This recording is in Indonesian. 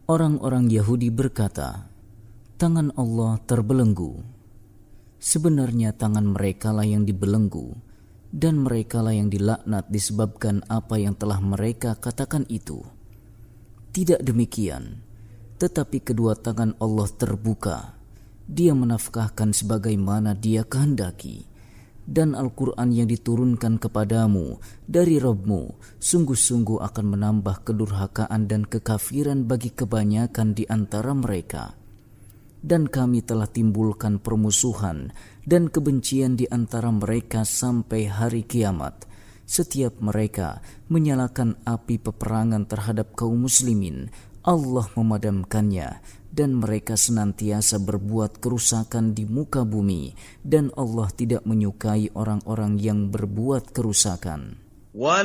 Orang-orang Yahudi berkata, tangan Allah terbelenggu. Sebenarnya tangan mereka lah yang dibelenggu, dan mereka lah yang dilaknat disebabkan apa yang telah mereka katakan itu. Tidak demikian, tetapi kedua tangan Allah terbuka. Dia menafkahkan sebagaimana Dia kehendaki. Dan Al-Quran yang diturunkan kepadamu dari Rabb-Mu sungguh-sungguh akan menambah kedurhakaan dan kekafiran bagi kebanyakan di antara mereka. Dan kami telah timbulkan permusuhan dan kebencian di antara mereka sampai hari kiamat. Setiap mereka menyalakan api peperangan terhadap kaum muslimin, Allah memadamkannya, dan mereka senantiasa berbuat kerusakan di muka bumi, dan Allah tidak menyukai orang-orang yang berbuat kerusakan.